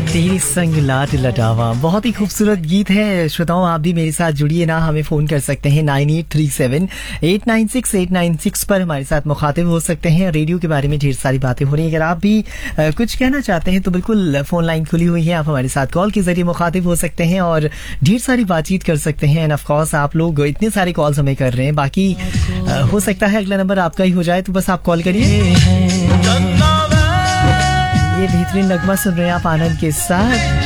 तेरे संग लाड लटावा बहुत ही खूबसूरत गीत है। श्रोताओं, आप भी मेरे साथ जुड़िए ना, हमें फोन कर सकते हैं 9837896896 पर हमारे साथ मुखातिब हो सकते हैं। रेडियो के बारे में ढेर सारी बातें हो रही हैं। अगर आप भी कुछ कहना चाहते हैं तो बिल्कुल फोन लाइन खुली हुई है, आप हमारे साथ कॉल के जरिए मुखातिब हो सकते हैं और ढेर सारी बातचीत कर सकते हैं। एंड ऑफ कोर्स आप लोग इतने सारे कॉल्स हमें कर रहे हैं, बाकी हो सकता है अगला नंबर आपका ही हो जाए, तो बस आप कॉल करिए। ये बेहतरीन नगमा सुन रहे हैं आप आनंद के साथ।